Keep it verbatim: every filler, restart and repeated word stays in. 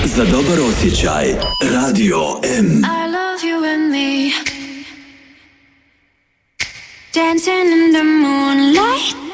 za dobar osjećaj. Radio M. I love you and me, dancing in the moonlight.